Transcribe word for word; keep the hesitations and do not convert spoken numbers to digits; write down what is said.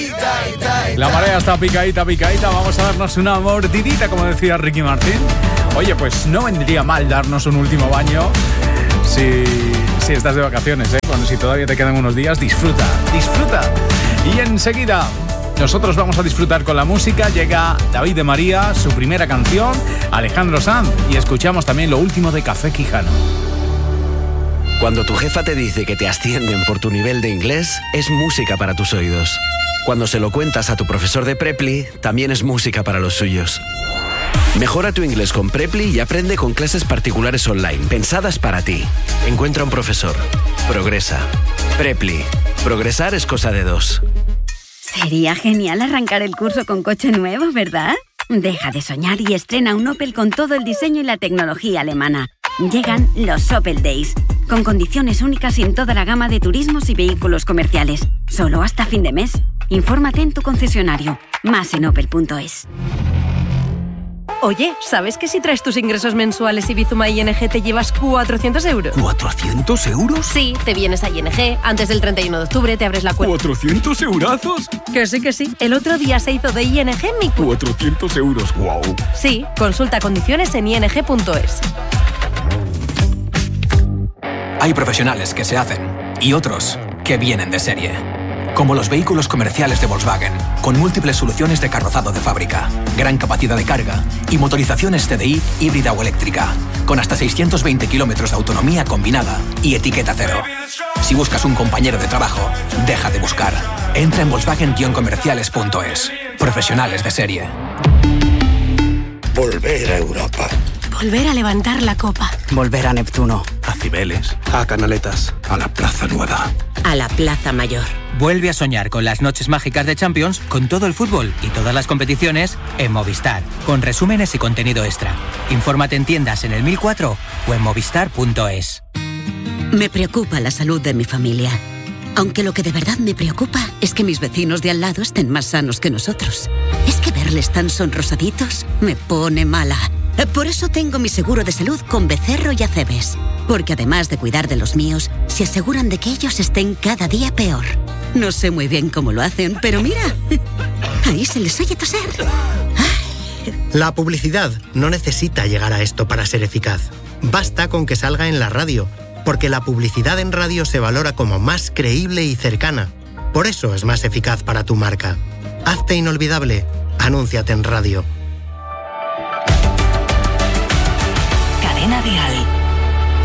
La marea está picadita, picadita. Vamos a darnos una mordidita, como decía Ricky Martin. Oye, pues no vendría mal darnos un último baño si, si estás de vacaciones, ¿eh? Cuando si todavía te quedan unos días, disfruta, disfruta. Y enseguida nosotros vamos a disfrutar con la música. Llega David de María, su primera canción, Alejandro Sanz, y escuchamos también lo último de Café Quijano. Cuando tu jefa te dice que te ascienden por tu nivel de inglés, es música para tus oídos. Cuando se lo cuentas a tu profesor de Preply, también es música para los suyos. Mejora tu inglés con Preply y aprende con clases particulares online, pensadas para ti. Encuentra un profesor. Progresa. Preply. Progresar es cosa de dos. Sería genial arrancar el curso con coche nuevo, ¿verdad? Deja de soñar y estrena un Opel con todo el diseño y la tecnología alemana. Llegan los Opel Days, con condiciones únicas en toda la gama de turismos y vehículos comerciales. Solo hasta fin de mes. Infórmate en tu concesionario. Más en opel punto es. Oye, ¿sabes que si traes tus ingresos mensuales y Bizuma I N G te llevas cuatrocientos euros? ¿cuatrocientos euros? Sí, te vienes a I N G, antes del treinta y uno de octubre te abres la cuenta. ¿cuatrocientos eurazos? Que sí, que sí. El otro día se hizo de I N G mi cuenta. cuatrocientos euros, wow. Sí, consulta condiciones en i n g punto es. Hay profesionales que se hacen y otros que vienen de serie. Como los vehículos comerciales de Volkswagen, con múltiples soluciones de carrozado de fábrica, gran capacidad de carga y motorizaciones T D I híbrida o eléctrica, con hasta seiscientos veinte kilómetros de autonomía combinada y etiqueta cero. Si buscas un compañero de trabajo, deja de buscar. Entra en volkswagen guion comerciales punto es. Profesionales de serie. Volver a Europa. Volver a levantar la copa. Volver a Neptuno. A Cibeles. A Canaletas. A la Plaza Nueva. A la Plaza Mayor. Vuelve a soñar con las noches mágicas de Champions, con todo el fútbol y todas las competiciones en Movistar, con resúmenes y contenido extra. Infórmate en tiendas en el mil cuatro o en movistar punto es. Me preocupa la salud de mi familia. Aunque lo que de verdad me preocupa es que mis vecinos de al lado estén más sanos que nosotros. Es que verles tan sonrosaditos me pone mala. Por eso tengo mi seguro de salud con Becerro y Acebes. Porque además de cuidar de los míos, se aseguran de que ellos estén cada día peor. No sé muy bien cómo lo hacen, pero mira, ahí se les oye toser. La publicidad no necesita llegar a esto para ser eficaz. Basta con que salga en la radio, porque la publicidad en radio se valora como más creíble y cercana. Por eso es más eficaz para tu marca. Hazte inolvidable. Anúnciate en radio. Cadena Dial.